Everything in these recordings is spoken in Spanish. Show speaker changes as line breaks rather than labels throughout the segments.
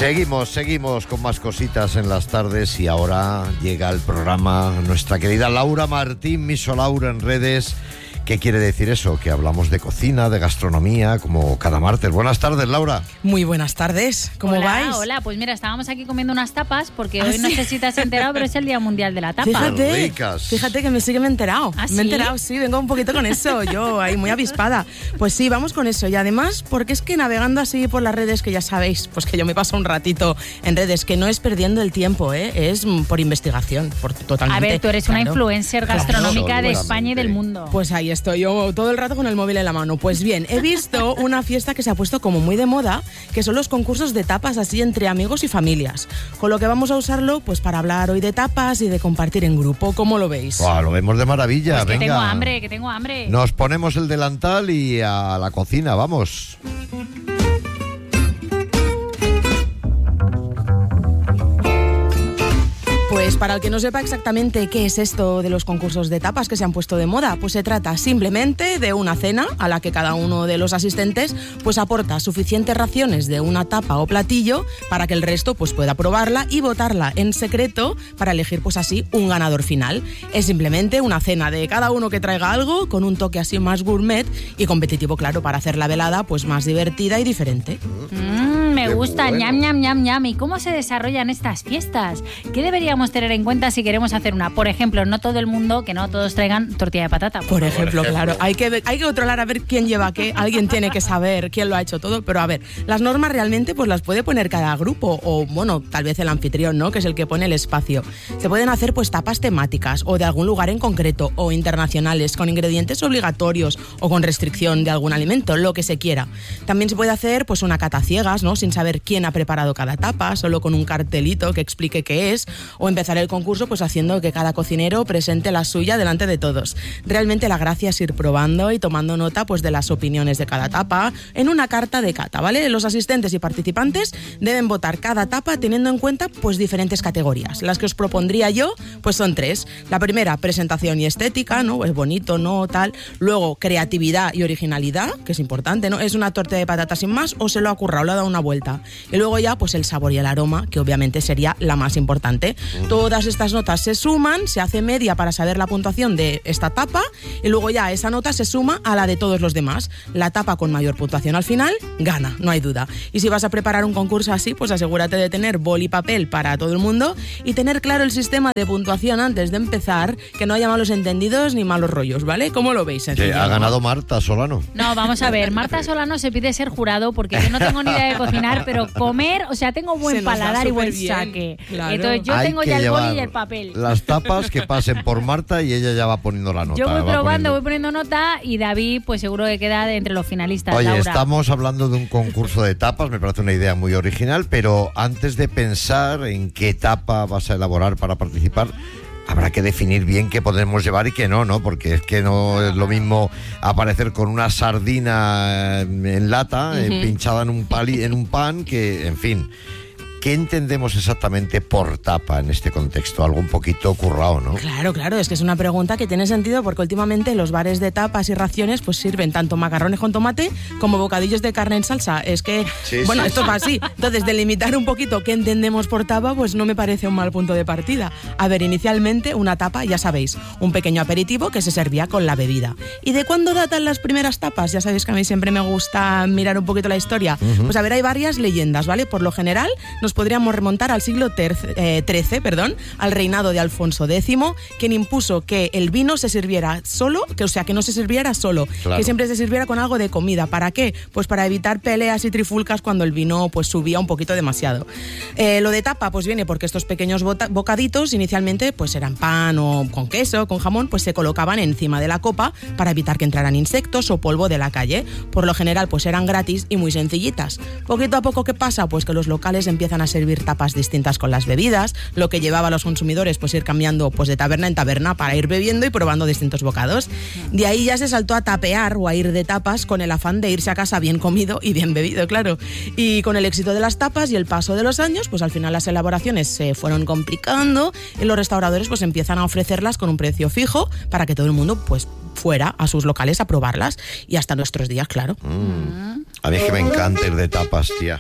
Seguimos con más cositas en las tardes y ahora llega el programa nuestra querida Laura Martín, Miso Laura en redes. ¿Qué quiere decir eso? Que hablamos de cocina, de gastronomía, como cada martes. Buenas tardes, Laura.
Muy buenas tardes. ¿Cómo vais?
Hola, pues mira, estábamos aquí comiendo unas tapas porque hoy no sé si te has enterado, pero es el Día Mundial de la Tapa.
Fíjate que me he enterado.
¿Ah, sí?
Me he enterado, sí, vengo un poquito con eso, yo ahí muy avispada. Pues sí, vamos con eso. Y además, porque es que navegando así por las redes, que ya sabéis, pues que yo me paso un ratito en redes, que no es perdiendo el tiempo, es por investigación, totalmente.
A ver, tú eres una influencer gastronómica de España y del mundo.
Pues ahí estoy yo todo el rato con el móvil en la mano. Pues bien, he visto una fiesta que se ha puesto como muy de moda, que son los concursos de tapas así entre amigos y familias. Con lo que vamos a usarlo pues para hablar hoy de tapas y de compartir en grupo. ¿Cómo lo veis?
Lo vemos de maravilla.
Pues que
venga.
que tengo hambre.
Nos ponemos el delantal y a la cocina, vamos.
Pues para el que no sepa exactamente qué es esto de los concursos de tapas que se han puesto de moda, pues se trata simplemente de una cena a la que cada uno de los asistentes pues aporta suficientes raciones de una tapa o platillo para que el resto pues pueda probarla y votarla en secreto para elegir pues así un ganador final. Es simplemente una cena de cada uno que traiga algo con un toque así más gourmet y competitivo, claro, para hacer la velada pues más divertida y diferente.
Me gusta,
bueno.
ñam, ñam, ñam, ñam. ¿Y cómo se desarrollan estas fiestas? ¿Qué deberíamos tener en cuenta si queremos hacer una? Por ejemplo, no todo el mundo, que no todos traigan tortilla de patata.
Por ejemplo, claro. Hay que controlar a ver quién lleva qué. Alguien tiene que saber quién lo ha hecho todo. Pero a ver, las normas realmente pues las puede poner cada grupo. O bueno, tal vez el anfitrión, ¿no? Que es el que pone el espacio. Se pueden hacer pues tapas temáticas o de algún lugar en concreto o internacionales con ingredientes obligatorios o con restricción de algún alimento, lo que se quiera. También se puede hacer pues una cata ciegas, ¿no? Sin saber quién ha preparado cada tapa, solo con un cartelito que explique qué es, o empezar el concurso pues haciendo que cada cocinero presente la suya delante de todos. Realmente la gracia es ir probando y tomando nota pues de las opiniones de cada tapa en una carta de cata, ¿vale? Los asistentes y participantes deben votar cada tapa teniendo en cuenta pues diferentes categorías. Las que os propondría yo pues son 3. La primera, presentación y estética, ¿no? Es bonito, ¿no? Tal. Luego, creatividad y originalidad, que es importante, ¿no? Es una torta de patata sin más o se lo ha currado, le ha dado una vuelta. Y luego ya pues el sabor y el aroma, que obviamente sería la más importante. Todas estas notas se suman, se hace media para saber la puntuación de esta tapa y luego ya esa nota se suma a la de todos los demás. La tapa con mayor puntuación al final gana, no hay duda. Y si vas a preparar un concurso así, pues asegúrate de tener boli y papel para todo el mundo y tener claro el sistema de puntuación antes de empezar, que no haya malos entendidos ni malos rollos, ¿vale? ¿Cómo lo veis?
Que ha ganado Marta Solano.
No, vamos a ver, Marta Solano se pide ser jurado porque yo no tengo ni idea de cocinar, pero comer, o sea, tengo buen paladar y buen saque.
Claro.
Entonces yo tengo ya el boli y el papel.
Las tapas que pasen por Marta y ella ya va poniendo la nota.
Yo voy probando, voy poniendo nota y David pues seguro que queda de entre los finalistas.
Oye,
Laura.
estamos hablando de un concurso de tapas, me parece una idea muy original, pero antes de pensar en qué tapa vas a elaborar para participar, habrá que definir bien qué podemos llevar y qué no, ¿no? Porque es que no es lo mismo aparecer con una sardina en lata, pinchada en un pan, que, en fin. ¿Qué entendemos exactamente por tapa en este contexto? Algo un poquito currado, ¿no?
Claro, es que es una pregunta que tiene sentido porque últimamente los bares de tapas y raciones pues sirven tanto macarrones con tomate como bocadillos de carne en salsa. Es que, esto va así. Entonces, delimitar un poquito qué entendemos por tapa, pues no me parece un mal punto de partida. A ver, inicialmente una tapa, ya sabéis, un pequeño aperitivo que se servía con la bebida. ¿Y de cuándo datan las primeras tapas? Ya sabéis que a mí siempre me gusta mirar un poquito la historia. Pues a ver, hay varias leyendas, ¿vale? Por lo general, nos podríamos remontar al siglo XIII, al reinado de Alfonso X, quien impuso que el vino se sirviera solo, que no se sirviera solo, claro, que siempre se sirviera con algo de comida. ¿Para qué? Pues para evitar peleas y trifulcas cuando el vino pues subía un poquito demasiado. Lo de tapa pues viene porque estos pequeños bocaditos inicialmente pues eran pan o con queso, con jamón, pues se colocaban encima de la copa para evitar que entraran insectos o polvo de la calle. Por lo general pues eran gratis y muy sencillitas. Poquito a poco, ¿qué pasa? Pues que los locales empiezan a servir tapas distintas con las bebidas, lo que llevaba a los consumidores pues ir cambiando pues de taberna en taberna para ir bebiendo y probando distintos bocados. De ahí ya se saltó a tapear o a ir de tapas con el afán de irse a casa bien comido y bien bebido, claro. Y con el éxito de las tapas y el paso de los años, pues al final las elaboraciones se fueron complicando y los restauradores pues empiezan a ofrecerlas con un precio fijo para que todo el mundo pues fuera a sus locales a probarlas y hasta nuestros días, claro.
A mí es que me encanta ir de tapas, tía.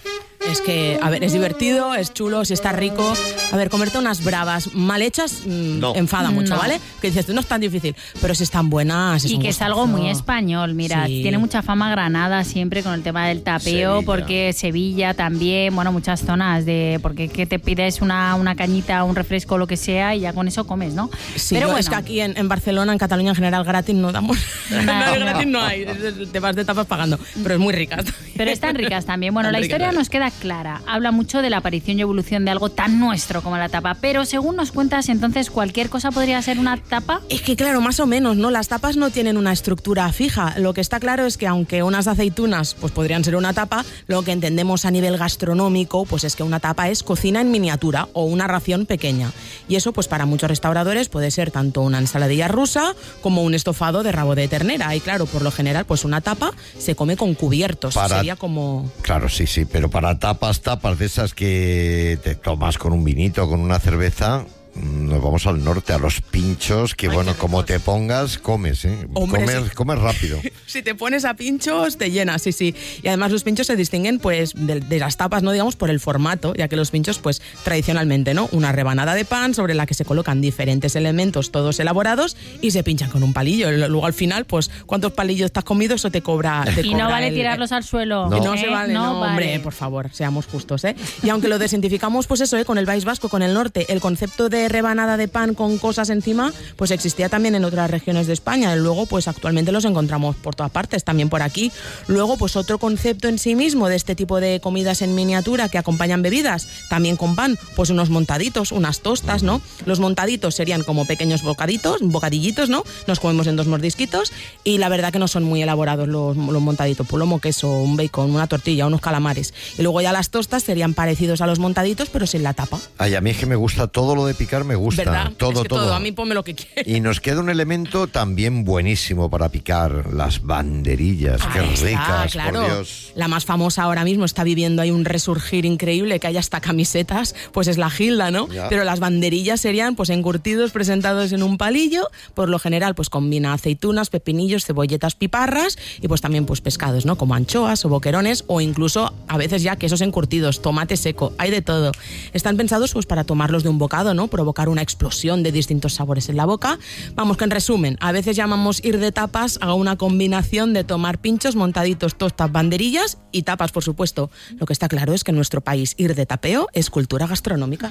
Es que, a ver, es divertido, es chulo, si está rico. A ver, comerte unas bravas mal hechas enfada mucho, ¿vale? Que dices, no es tan difícil, pero si están buenas...
Y que es algo muy español, mira, tiene mucha fama Granada siempre con el tema del tapeo, porque Sevilla también, bueno, muchas zonas porque que te pides una cañita, un refresco, lo que sea, y ya con eso comes, ¿no?
Sí, pero bueno, es que aquí en Barcelona, en Cataluña en general, gratis no damos. Gratis no hay, te vas de tapas pagando, pero es muy ricas.
Pero están ricas también. Bueno, la historia nos queda clara. Habla mucho de la aparición y evolución de algo tan nuestro como la tapa. Pero según nos cuentas, entonces, ¿cualquier cosa podría ser una tapa?
Es que claro, más o menos, ¿no? Las tapas no tienen una estructura fija. Lo que está claro es que aunque unas aceitunas pues podrían ser una tapa, lo que entendemos a nivel gastronómico pues es que una tapa es cocina en miniatura o una ración pequeña. Y eso pues para muchos restauradores puede ser tanto una ensaladilla rusa como un estofado de rabo de ternera. Y claro, por lo general pues una tapa se come con cubiertos. Sería como...
Claro, sí, pero para tapas de esas que te tomas con un vinito, con una cerveza... Nos vamos al norte, a los pinchos, que bueno, como te pongas, comes, ¿eh? Comes rápido.
Si te pones a pinchos, te llenas, sí. Y además los pinchos se distinguen, pues, de las tapas, no digamos, por el formato, ya que los pinchos, pues, tradicionalmente, ¿no? Una rebanada de pan sobre la que se colocan diferentes elementos, todos elaborados, y se pinchan con un palillo. Luego, al final, pues, ¿cuántos palillos te has comido? Eso te cobra...
Y no vale tirarlos al suelo.
No se vale, no, hombre, por favor, seamos justos, ¿eh? Y aunque lo desidentificamos, pues eso, con el País Vasco, con el norte, el concepto de rebanada de pan con cosas encima, pues existía también en otras regiones de España. Y luego, pues actualmente los encontramos por todas partes, también por aquí. Luego, pues otro concepto en sí mismo de este tipo de comidas en miniatura que acompañan bebidas, también con pan, pues unos montaditos, unas tostas, ¿no? Los montaditos serían como pequeños bocadillitos, ¿no? Nos comemos en 2 mordisquitos y la verdad que no son muy elaborados los montaditos, plomo, queso, un bacon, una tortilla, unos calamares. Y luego ya las tostas serían parecidos a los montaditos, pero sin la tapa.
Ay, a mí es que me gusta todo lo de picar, me gusta.
¿Verdad?
Todo,
es que todo. A mí ponme lo que quieras.
Y nos queda un elemento también buenísimo para picar, las banderillas. Qué ricas,
claro.
Por Dios.
La más famosa ahora mismo está viviendo ahí un resurgir increíble, que hay hasta camisetas, pues es la Gilda, ¿no? Ya. Pero las banderillas serían pues encurtidos presentados en un palillo, por lo general pues combina aceitunas, pepinillos, cebolletas, piparras y pues también pues pescados, ¿no? Como anchoas o boquerones o incluso a veces ya quesos encurtidos, tomate seco, hay de todo. Están pensados pues para tomarlos de un bocado, ¿no? Provocar una explosión de distintos sabores en la boca. Vamos, que en resumen, a veces llamamos ir de tapas a una combinación de tomar pinchos, montaditos, tostas, banderillas y tapas, por supuesto. Lo que está claro es que en nuestro país ir de tapeo es cultura gastronómica.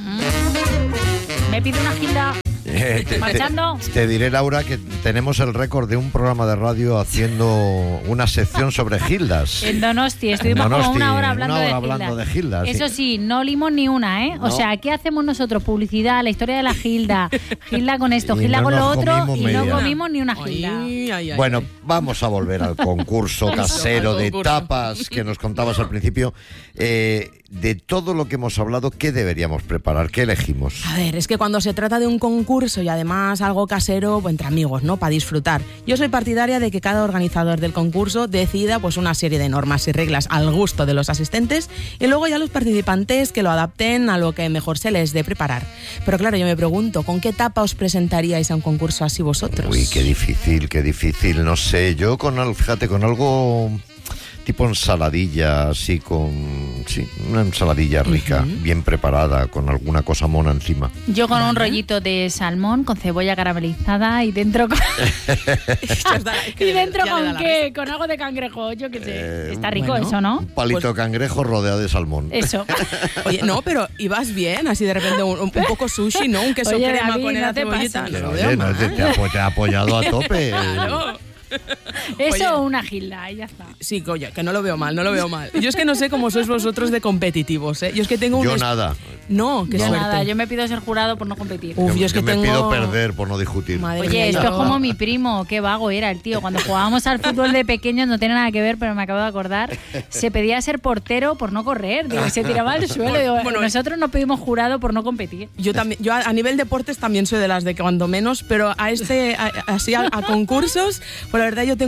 Me pide una Gilda. Marchando.
Te diré, Laura, que tenemos el récord de un programa de radio haciendo una sección sobre gildas.
En Donosti, estuvimos como una hora hablando de gildas. Eso sí, no olimos ni una, ¿eh? No. O sea, ¿qué hacemos nosotros? Publicidad, la historia de la gilda. Gilda con esto, gilda con lo otro, y no comimos ni una gilda.
Bueno, vamos a volver al concurso casero de tapas que nos contabas al principio. De todo lo que hemos hablado, ¿qué deberíamos preparar? ¿Qué elegimos?
A ver, es que cuando se trata de un concurso y además algo casero, pues entre amigos, ¿no? Para disfrutar. Yo soy partidaria de que cada organizador del concurso decida pues una serie de normas y reglas al gusto de los asistentes y luego ya los participantes que lo adapten a lo que mejor se les dé preparar. Pero claro, yo me pregunto, ¿con qué tapa os presentaríais a un concurso así vosotros?
Uy, qué difícil, no sé. Yo con algo... tipo ensaladilla, así una ensaladilla rica, bien preparada, con alguna cosa mona encima.
Yo con un rollito de salmón, con cebolla caramelizada y dentro con... ¿Y dentro con qué? Con algo de cangrejo, yo qué sé. Está rico eso, ¿no?
Un palito de cangrejo rodeado de salmón.
Eso.
Oye, no, pero ibas bien, así de repente un poco sushi, ¿no? Un queso crema con la cebollita.
Te ha apoyado a tope.
Claro.
Eso o una Gilda, y ya está.
Sí, oye, que no lo veo mal. Yo es que no sé cómo sois vosotros de competitivos, ¿eh? Yo es que tengo
nada.
No, qué suerte.
Nada, yo me pido ser jurado por no competir.
Yo me pido perder por no discutir.
Oye, esto es como mi primo, qué vago era el tío. Cuando jugábamos al fútbol de pequeños, no tiene nada que ver, pero me acabo de acordar, se pedía ser portero por no correr, digo, se tiraba al suelo. Digo, nosotros nos pedimos jurado por no competir.
Yo a nivel deportes también soy de las de que cuando menos, pero así a concursos, pues la verdad yo tengo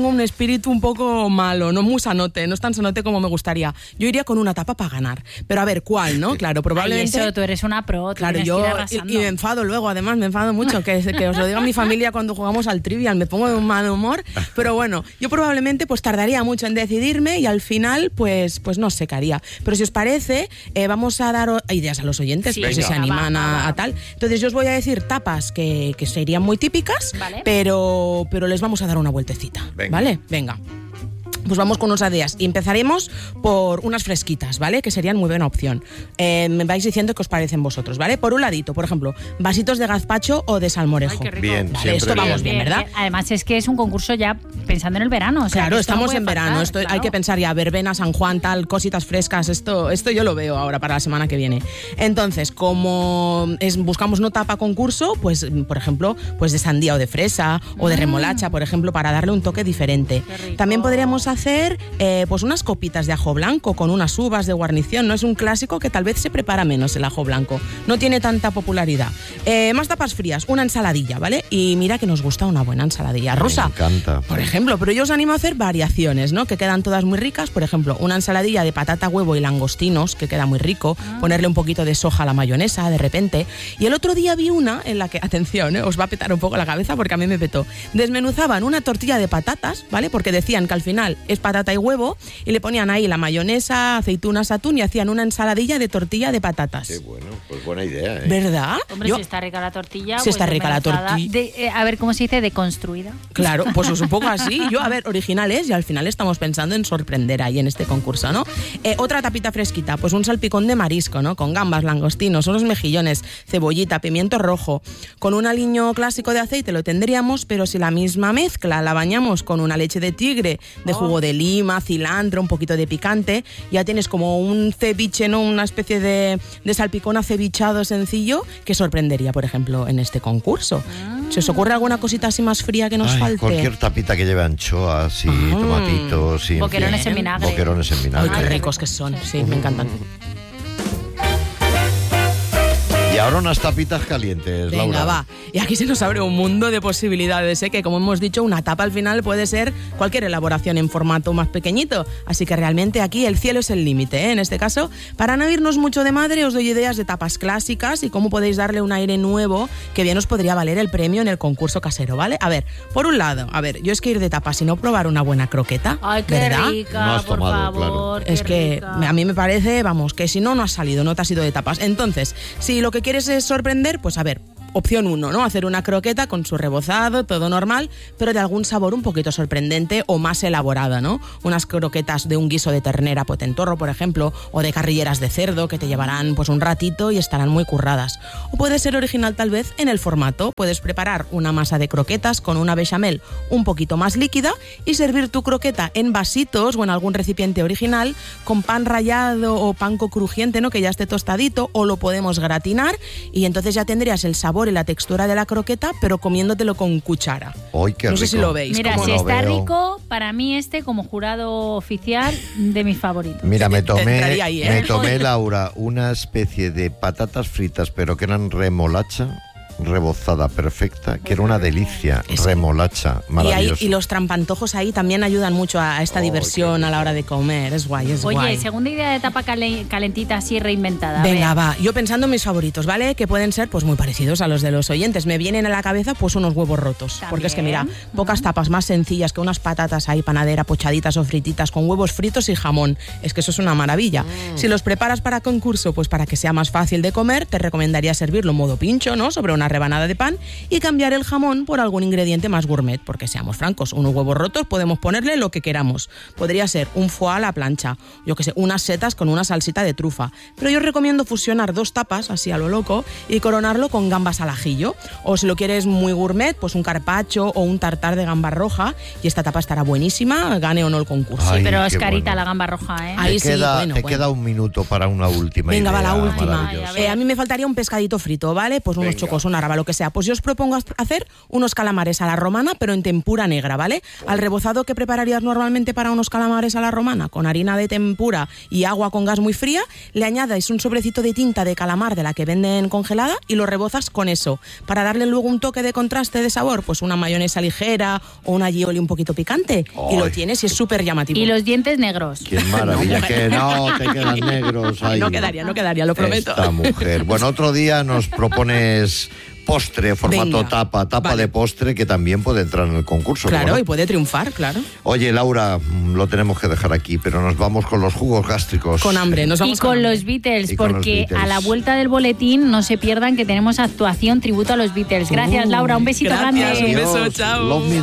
tengo un espíritu un poco malo, no muy sanote, no es tan sanote como me gustaría. Yo iría con una tapa para ganar. Pero a ver, ¿cuál, no? Claro, probablemente...
Ay, eso, tú eres una pro.
Claro, yo... Y me enfado luego, además, me enfado mucho. Que os lo diga mi familia cuando jugamos al Trivial, me pongo de un mal humor. Pero bueno, yo probablemente pues tardaría mucho en decidirme y al final pues no sé qué haría. Pero si os parece, vamos a dar ideas a los oyentes, pues si se animan a tal. Entonces yo os voy a decir tapas que serían muy típicas, ¿vale? pero les vamos a dar una vueltecita. ¿Vale? Venga. Pues vamos con unas ideas y empezaremos por unas fresquitas, ¿vale? Que serían muy buena opción. Me vais diciendo qué os parecen vosotros, ¿vale? Por un ladito, por ejemplo, vasitos de gazpacho o de salmorejo.
Ay, qué rico.
Bien,
vale, esto vamos bien, ¿verdad?
Además es que es un concurso ya pensando en el verano. O sea,
claro, estamos en verano.
faltar,
Esto
claro.
Hay que pensar ya, verbena, San Juan, tal, cositas frescas. Esto yo lo veo ahora para la semana que viene. Entonces, como buscamos no tapa concurso, pues, por ejemplo, pues de sandía o de fresa o de remolacha, por ejemplo, para darle un toque diferente. También podríamos hacer pues unas copitas de ajo blanco con unas uvas de guarnición. No es un clásico que tal vez se prepara menos el ajo blanco. No tiene tanta popularidad. Más tapas frías, una ensaladilla, ¿vale? Y mira que nos gusta una buena ensaladilla rusa.
Me encanta.
Por ejemplo, pero yo os animo a hacer variaciones, ¿no? Que quedan todas muy ricas. Por ejemplo, una ensaladilla de patata, huevo y langostinos, que queda muy rico. Ponerle un poquito de soja a la mayonesa, de repente. Y el otro día vi una en la que, atención, os va a petar un poco la cabeza porque a mí me petó. Desmenuzaban una tortilla de patatas, ¿vale? Porque decían que al final es patata y huevo, y le ponían ahí la mayonesa, aceitunas, atún y hacían una ensaladilla de tortilla de patatas.
Qué bueno, pues buena idea, ¿eh?
¿Verdad?
Hombre, si está rica la tortilla.
Si está rica la tortilla.
A ver, ¿cómo se dice? Deconstruida.
Claro, pues es un poco así. Yo, a ver, originales y al final estamos pensando en sorprender ahí en este concurso, ¿no? Otra tapita fresquita, pues un salpicón de marisco, ¿no? Con gambas, langostinos, unos mejillones, cebollita, pimiento rojo. Con un aliño clásico de aceite lo tendríamos, pero si la misma mezcla la bañamos con una leche de tigre, de jugo de lima, cilantro, un poquito de picante, ya tienes como un ceviche, ¿no? Una especie de salpicón acevichado sencillo que sorprendería, por ejemplo, en este concurso. ¿Se os ocurre alguna cosita así más fría que nos falte?
Cualquier tapita que lleve anchoas y tomatitos y
boquerones en vinagre.
Boquerones en vinagre.
Ay, qué ricos que son. Sí, me encantan.
Y ahora unas tapitas calientes,
Venga,
Laura.
va. Y aquí se nos abre un mundo de posibilidades, ¿eh? Que como hemos dicho, una tapa al final puede ser cualquier elaboración en formato más pequeñito. Así que realmente aquí el cielo es el límite, ¿eh? En este caso, para no irnos mucho de madre, os doy ideas de tapas clásicas y cómo podéis darle un aire nuevo que bien os podría valer el premio en el concurso casero, ¿vale? A ver, por un lado, yo es que ir de tapas y no probar una buena croqueta,
Ay, qué
¿verdad?
rica,
No has
por
tomado,
favor.
claro.
Es que a mí me parece, vamos, que si no has salido, no te has ido de tapas. Entonces, si lo que quieres es sorprender, pues a ver, opción 1, ¿no? Hacer una croqueta con su rebozado, todo normal, pero de algún sabor un poquito sorprendente o más elaborado, ¿no? Unas croquetas de un guiso de ternera potentorro, por ejemplo, o de carrilleras de cerdo que te llevarán pues un ratito y estarán muy curradas. O puede ser original tal vez en el formato. Puedes preparar una masa de croquetas con una bechamel un poquito más líquida y servir tu croqueta en vasitos o en algún recipiente original con pan rallado o panko crujiente, ¿no? Que ya esté tostadito, o lo podemos gratinar y entonces ya tendrías el sabor y la textura de la croqueta, pero comiéndotelo con cuchara.
¡Ay, qué rico!
No sé si lo veis.
Mira,
¿Cómo
si
lo
está
veo?
rico, para mí como jurado oficial de mis favoritos.
Mira, me
Entraría ahí, ¿eh?
tomé, Laura, una especie de patatas fritas, pero que eran remolacha rebozada perfecta, que era una delicia. Remolacha, maravilloso.
Y los trampantojos ahí también ayudan mucho a esta diversión a la hora de comer. Es guay, es
Oye,
guay.
segunda idea de tapa calentita así reinventada.
Venga, va. Yo pensando en mis favoritos, ¿vale? Que pueden ser pues muy parecidos a los de los oyentes. Me vienen a la cabeza pues unos huevos rotos.
También.
Porque es que mira, pocas tapas más sencillas que unas patatas ahí panadera, pochaditas o frititas con huevos fritos y jamón. Es que eso es una maravilla. Si los preparas para concurso, pues para que sea más fácil de comer, te recomendaría servirlo en modo pincho, ¿no? Sobre una rebanada de pan y cambiar el jamón por algún ingrediente más gourmet, porque seamos francos, unos huevos rotos podemos ponerle lo que queramos. Podría ser un foie a la plancha, yo que sé, unas setas con una salsita de trufa, pero yo os recomiendo fusionar dos tapas, así a lo loco, y coronarlo con gambas al ajillo, o si lo quieres muy gourmet, pues un carpaccio o un tartar de gamba roja, y esta tapa estará buenísima, gane o no el concurso.
Ay,
Sí, pero
qué
es carita
bueno.
la gamba roja, ¿eh?
Ahí
Te
sí,
queda,
bueno,
te
bueno.
queda un minuto para una última
Venga,
idea.
va la última.
Maravillosa.
Ay,
A mí me faltaría un pescadito frito, ¿vale? Pues unos
Venga.
chocos, carbonara, lo que sea. Pues yo os propongo hacer unos calamares a la romana, pero en tempura negra, ¿vale? Al rebozado que prepararías normalmente para unos calamares a la romana, con harina de tempura y agua con gas muy fría, le añades un sobrecito de tinta de calamar de la que venden congelada y lo rebozas con eso. Para darle luego un toque de contraste de sabor, pues una mayonesa ligera o una aioli un poquito picante. Y lo tienes y es súper llamativo.
Y los dientes negros.
¡Qué maravilla! Que no te quedan negros ahí.
No quedaría, lo prometo.
Esta mujer. Bueno, otro día nos propones postre, formato tapa de postre, que también puede entrar en el concurso.
Claro,
¿no?
y puede triunfar, claro.
Oye, Laura, lo tenemos que dejar aquí, pero nos vamos con los jugos gástricos.
Con hambre, nos vamos
y con los Beatles, porque a la vuelta del boletín no se pierdan que tenemos actuación tributo a los Beatles. Gracias, Laura, un besito grande.
Un beso, chao.